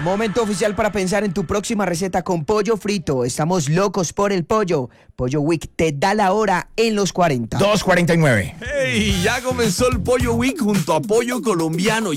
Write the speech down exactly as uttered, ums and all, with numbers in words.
Momento oficial para pensar en tu próxima receta con pollo frito. Estamos locos por el pollo. Pollo Week te da la hora en los cuarenta. dos cuarenta y nueve. ¡Hey! Ya comenzó el Pollo Week junto a Pollo Colombiano.